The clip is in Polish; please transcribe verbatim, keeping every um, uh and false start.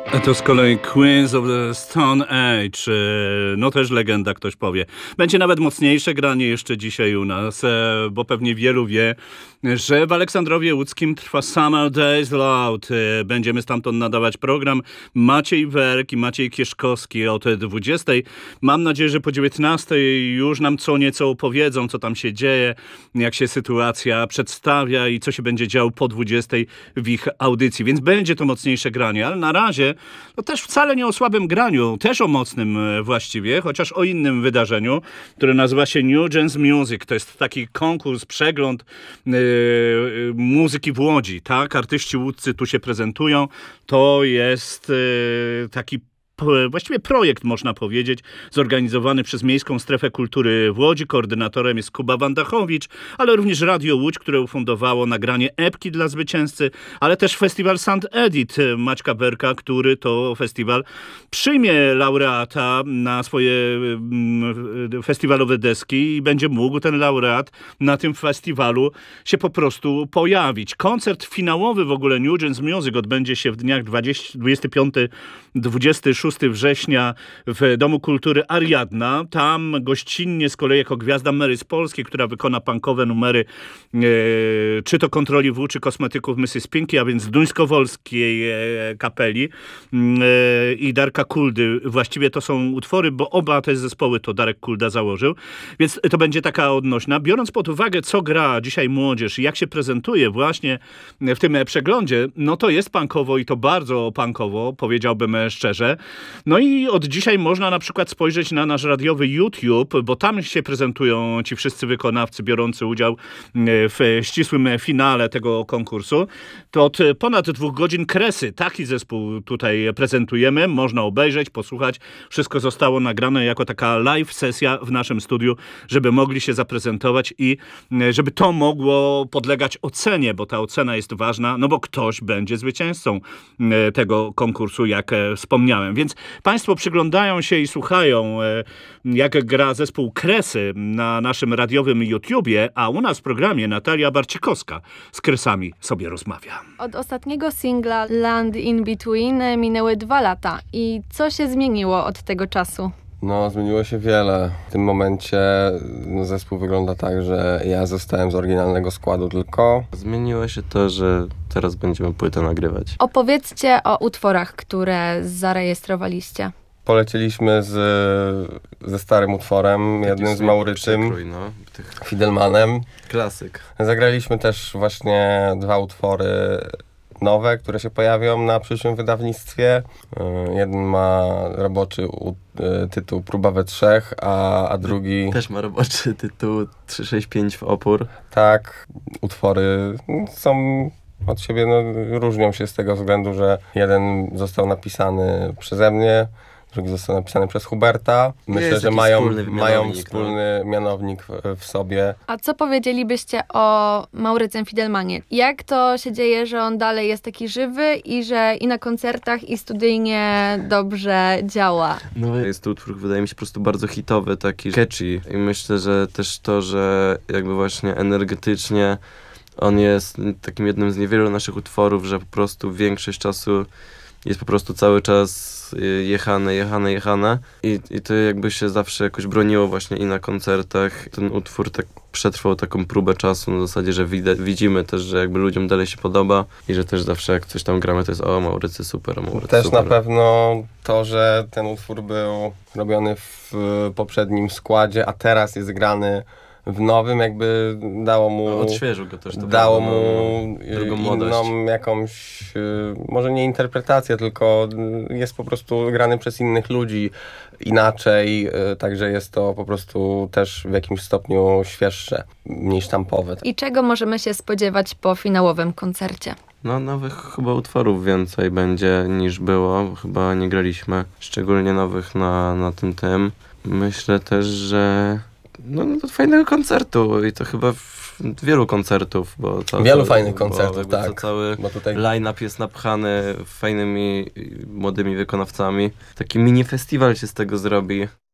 A to z kolei Queens of the Stone Age, no też legenda, ktoś powie. Będzie nawet mocniejsze granie jeszcze dzisiaj u nas, bo pewnie wielu wie, że w Aleksandrowie Łódzkim trwa Summer Days Loud. Będziemy stamtąd nadawać program. Maciej Werk i Maciej Kieszkowski od dwudziestej. Mam nadzieję, że po dziewiętnastej już nam co nieco opowiedzą, co tam się dzieje, jak się sytuacja przedstawia i co się będzie działo po dwudziestej w ich audycji. Więc będzie to mocniejsze granie, ale na razie no też wcale nie o słabym graniu, też o mocnym właściwie, chociaż o innym wydarzeniu, które nazywa się New Gens Music. To jest taki konkurs, przegląd yy, muzyki w Łodzi, tak? Artyści łódzcy tu się prezentują. To jest yy, taki właściwie projekt, można powiedzieć, zorganizowany przez Miejską Strefę Kultury w Łodzi. Koordynatorem jest Kuba Wandachowicz, ale również Radio Łódź, które ufundowało nagranie epki dla zwycięzcy, ale też festiwal Sound Edit Maćka Berka, który to festiwal przyjmie laureata na swoje mm, festiwalowe deski i będzie mógł ten laureat na tym festiwalu się po prostu pojawić. Koncert finałowy w ogóle New Gens Music odbędzie się w dniach dwudziestego piątego do dwudziestego szóstego września w Domu Kultury Ariadna. Tam gościnnie z kolei jako gwiazda Mary z Polski, która wykona punkowe numery e, czy to Kontroli W, czy Kosmetyków missus Pinky, a więc duńskowolskiej e, kapeli e, i Darka Kuldy. Właściwie to są utwory, bo oba te zespoły to Darek Kulda założył. Więc to będzie taka odnośna. Biorąc pod uwagę, co gra dzisiaj młodzież i jak się prezentuje właśnie w tym przeglądzie, no to jest punkowo i to bardzo punkowo, powiedziałbym szczerze. No i od dzisiaj można na przykład spojrzeć na nasz radiowy YouTube, bo tam się prezentują ci wszyscy wykonawcy biorący udział w ścisłym finale tego konkursu. To od ponad dwóch godzin Kresy, taki zespół tutaj prezentujemy. Można obejrzeć, posłuchać. Wszystko zostało nagrane jako taka live sesja w naszym studiu, żeby mogli się zaprezentować i żeby to mogło podlegać ocenie, bo ta ocena jest ważna, no bo ktoś będzie zwycięzcą tego konkursu, jak wspomniałem. Więc Państwo przyglądają się i słuchają, jak gra zespół Kresy na naszym radiowym YouTubie, a u nas w programie Natalia Barcikowska z Kresami sobie rozmawia. Od ostatniego singla Land in Between minęły dwa lata. I co się zmieniło od tego czasu? No, zmieniło się wiele. W tym momencie no, zespół wygląda tak, że ja zostałem z oryginalnego składu tylko. Zmieniło się to, że teraz będziemy płytę nagrywać. Opowiedzcie o utworach, które zarejestrowaliście. Polecieliśmy z, ze starym utworem, Taki jednym z Maurycym, przekrój, no, tych... Fidelmanem. Klasyk. Zagraliśmy też właśnie dwa utwory nowe, które się pojawią na przyszłym wydawnictwie. Jeden ma roboczy tytuł Próba we trzech, a, a drugi... Też ma roboczy tytuł trzysta sześćdziesiąt pięć w opór. Tak, utwory są od siebie, no, różnią się z tego względu, że jeden został napisany przeze mnie, drugi został napisany przez Huberta. Myślę, że mają wspólny mają wspólny no. mianownik w, w sobie. A co powiedzielibyście o Maurycym Fidelmanie? Jak to się dzieje, że on dalej jest taki żywy i że i na koncertach, i studyjnie dobrze działa? No jest to utwór, wydaje mi się, po prostu bardzo hitowy, taki catchy. I myślę, że też to, że jakby właśnie energetycznie on jest takim jednym z niewielu naszych utworów, że po prostu większość czasu jest po prostu cały czas jechane, jechane, jechane i, i to jakby się zawsze jakoś broniło właśnie i na koncertach. Ten utwór tak przetrwał taką próbę czasu na zasadzie, że wide, widzimy też, że jakby ludziom dalej się podoba i że też zawsze jak coś tam gramy, to jest o, Maurycy super, o, Maurycy Też super. Na pewno to, że ten utwór był robiony w poprzednim składzie, a teraz jest grany w nowym, jakby dało mu... No, odświeżył go też. To dało było, mu no, drugą inną młodość. jakąś, może nie interpretację, tylko jest po prostu grany przez innych ludzi inaczej, także jest to po prostu też w jakimś stopniu świeższe, mniej sztampowe. I czego możemy się spodziewać po finałowym koncercie? No nowych chyba utworów więcej będzie niż było. Chyba nie graliśmy szczególnie nowych na, na tym tym. Myślę też, że no, no do fajnego koncertu i to chyba w, wielu koncertów, bo cały, wielu cały, fajnych bo koncertów, tak. To cały bo tutaj... line-up jest napchany fajnymi, młodymi wykonawcami. Taki mini festiwal się z tego zrobi.